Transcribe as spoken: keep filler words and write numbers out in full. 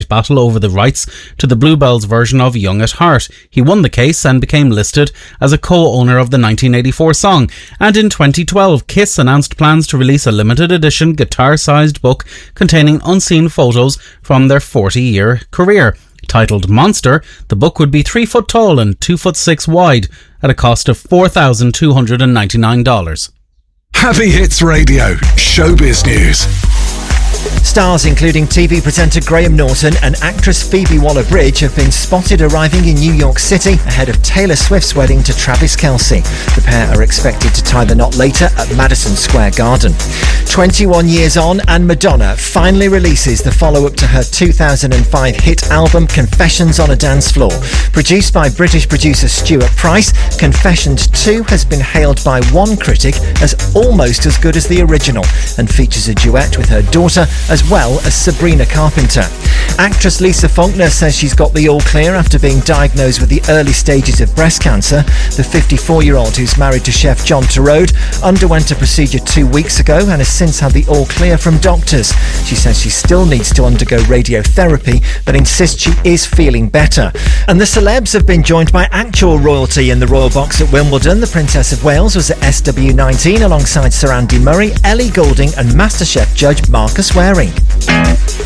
fight battle over the rights to the Bluebells version of Young at Heart. He won the case and became listed as a co-owner of the nineteen eighty-four song. And in twenty twelve, Kiss announced plans to release a limited edition guitar-sized book containing unseen photos from their forty-year career. Titled Monster, the book would be three foot tall and two foot six wide at a cost of four thousand two hundred ninety-nine dollars. Happy Hits Radio, showbiz news. Stars including T V presenter Graham Norton and actress Phoebe Waller-Bridge have been spotted arriving in New York City ahead of Taylor Swift's wedding to Travis Kelce. The pair are expected to tie the knot later at Madison Square Garden. twenty-one years on, and Madonna finally releases the follow-up to her two thousand five hit album Confessions on a Dance Floor. Produced by British producer Stuart Price, Confessions two has been hailed by one critic as almost as good as the original and features a duet with her daughter as well as Sabrina Carpenter. Actress Lisa Faulkner says she's got the all clear after being diagnosed with the early stages of breast cancer. The fifty-four-year-old, who's married to chef John Turode, underwent a procedure two weeks ago and has since had the all clear from doctors. She says she still needs to undergo radiotherapy but insists she is feeling better. And the celebs have been joined by actual royalty in the Royal Box at Wimbledon. The Princess of Wales was at S W nineteen alongside Sir Andy Murray, Ellie Goulding and MasterChef judge Marcus Waring.